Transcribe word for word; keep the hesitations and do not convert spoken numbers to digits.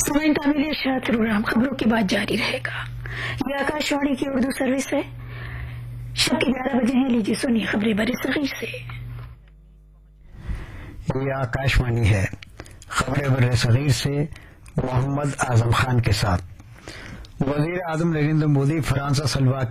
समय तामीर शाह प्रोग्राम खबरों की बात जारी रहेगा। ये आकाशवाणी की उर्दू सर्विस है। शब के ग्यारह बजे हैं। लीजिए सुनिए खबरें बड़े सगीर से। ये आकाशवाणी है। खबरें बड़े सगीर से मोहम्मद आजम खान के साथ। वजीर आजम नरेंद्र मोदी फ्रांस सलवा